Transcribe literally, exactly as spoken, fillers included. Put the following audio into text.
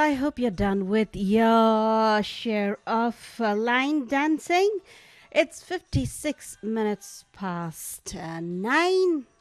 I hope you're done with your share of uh, line dancing. It's fifty-six minutes past uh, nine.